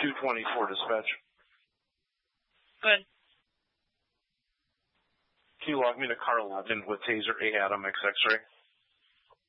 224 dispatch. Good. Can you log me to car 11 with Taser A Adam X X-ray?